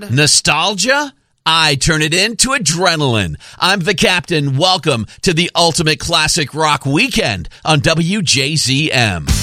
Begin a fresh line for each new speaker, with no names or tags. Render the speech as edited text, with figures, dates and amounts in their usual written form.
weekend.
Nostalgia? I turn it into adrenaline. I'm the captain. Welcome to the Ultimate Classic Rock Weekend on WJZM.